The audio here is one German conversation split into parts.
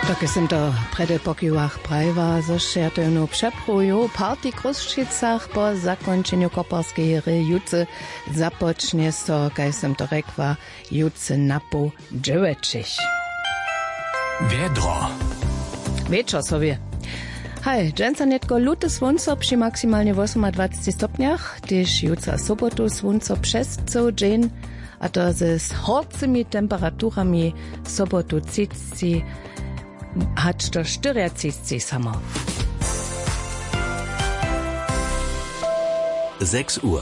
Taky jsem to před pokývách prajva zašertenu přeproju party Kruščicach po zakončeniu koparskiej hry juce zapocznie so, kaj jsem to rekła, juce napo 9. Vedro. Wieczor sobie. Hej, dżęca netko lute słońco przy maksymalnie 28 stopniach, tyż juca sobotu słońco przez cały dzień, a to ze horcymi temperaturami sobotu cicci hat to 40 samo. 6 Uhr.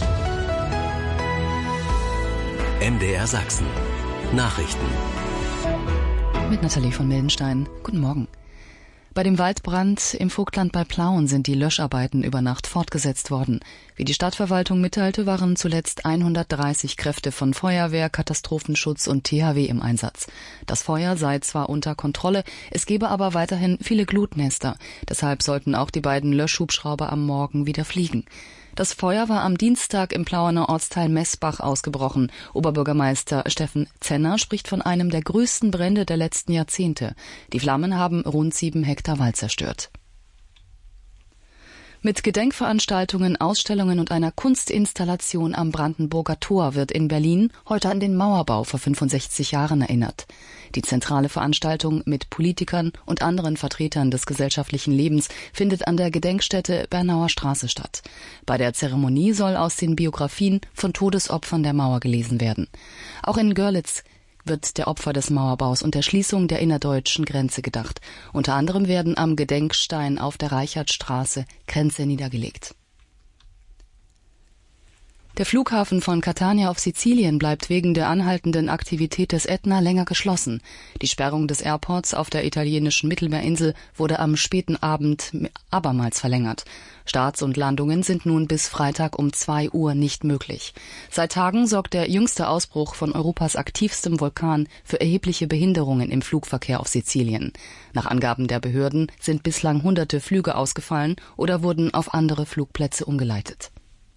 MDR Sachsen. Nachrichten. Mit Nathalie von Mildenstein. Guten Morgen. Bei dem Waldbrand im Vogtland bei Plauen sind die Löscharbeiten über Nacht fortgesetzt worden. Wie die Stadtverwaltung mitteilte, waren zuletzt 130 Kräfte von Feuerwehr, Katastrophenschutz und THW im Einsatz. Das Feuer sei zwar unter Kontrolle, es gebe aber weiterhin viele Glutnester. Deshalb sollten auch die beiden Löschhubschrauber am Morgen wieder fliegen. Das Feuer war am Dienstag im Plauener Ortsteil Messbach ausgebrochen. Oberbürgermeister Steffen Zenner spricht von einem der größten Brände der letzten Jahrzehnte. Die Flammen haben rund 7 Hektar Wald zerstört. Mit Gedenkveranstaltungen, Ausstellungen und einer Kunstinstallation am Brandenburger Tor wird in Berlin heute an den Mauerbau vor 65 Jahren erinnert. Die zentrale Veranstaltung mit Politikern und anderen Vertretern des gesellschaftlichen Lebens findet an der Gedenkstätte Bernauer Straße statt. Bei der Zeremonie soll aus den Biografien von Todesopfern der Mauer gelesen werden. Auch in Görlitz wird der Opfer des Mauerbaus und der Schließung der innerdeutschen Grenze gedacht. Unter anderem werden am Gedenkstein auf der Reichertstraße Kränze niedergelegt. Der Flughafen von Catania auf Sizilien bleibt wegen der anhaltenden Aktivität des Ätna länger geschlossen. Die Sperrung des Airports auf der italienischen Mittelmeerinsel wurde am späten Abend abermals verlängert. Starts und Landungen sind nun bis Freitag um 2 Uhr nicht möglich. Seit Tagen sorgt der jüngste Ausbruch von Europas aktivstem Vulkan für erhebliche Behinderungen im Flugverkehr auf Sizilien. Nach Angaben der Behörden sind bislang hunderte Flüge ausgefallen oder wurden auf andere Flugplätze umgeleitet.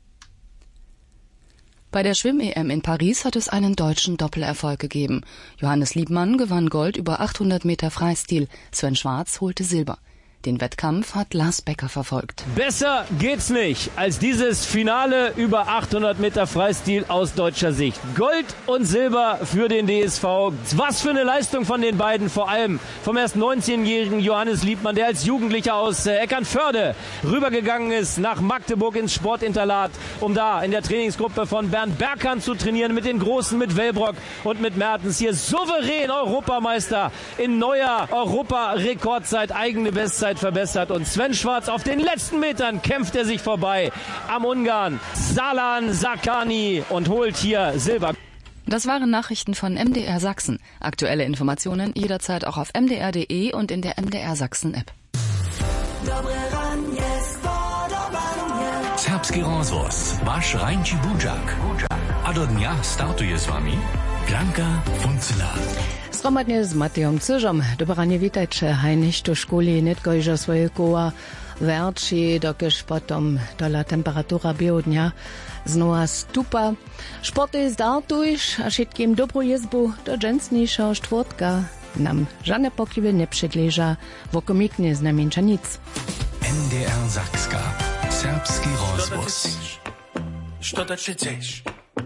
Bei der Schwimm-EM in Paris hat es einen deutschen Doppelerfolg gegeben. Johannes Liebmann gewann Gold über 800 Meter Freistil, Sven Schwarz holte Silber. Den Wettkampf hat Lars Becker verfolgt. Besser geht's nicht als dieses Finale über 800 Meter Freistil aus deutscher Sicht. Gold und Silber für den DSV. Was für eine Leistung von den beiden, vor allem vom erst 19-jährigen Johannes Liebmann, der als Jugendlicher aus Eckernförde rübergegangen ist nach Magdeburg ins Sportinternat, um da in der Trainingsgruppe von Bernd Bergkamp zu trainieren, mit den Großen, mit Wellbrock und mit Mertens. Hier souverän Europameister in neuer Europarekordzeit, eigene Bestzeit verbessert, und Sven Schwarz auf den letzten Metern kämpft er sich vorbei am Ungarn Salan Sakani und holt hier Silber. Das waren Nachrichten von MDR Sachsen. Aktuelle Informationen jederzeit auch auf mdr.de und in der MDR Sachsen App. Serbski rozvoz, vaš Rajnči Budžak. A do dňa startuje s vami Blanka Funcela. Sromadnie z Matejom Cyżom. Dobranie witajcie. Hajniś do szkoli netko swoje koła werči, dokiż potom dola temperatura biodnia znowa stupa. Sporty startujesz, a wszystkim dobrą jezbu do dżęsniejsza czwartka nam żadne pokiwy nie przedleża, wokomiknie znamięcza nic. MDR Sakska. Serbski rozvoz. Što da ćeš?